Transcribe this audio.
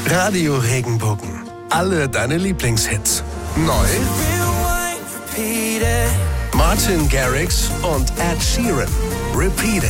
Radio Regenbogen. Alle deine Lieblingshits. Neu: Martin Garrix und Ed Sheeran. Repeat It.